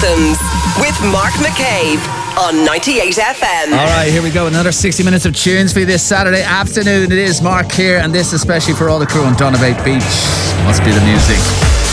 Anthems with Mark McCabe on 98 FM. All right, here we go. Another 60 minutes of tunes for you this Saturday afternoon. It is Mark here, and this especially for all the crew on Donabate Beach. Must be the music.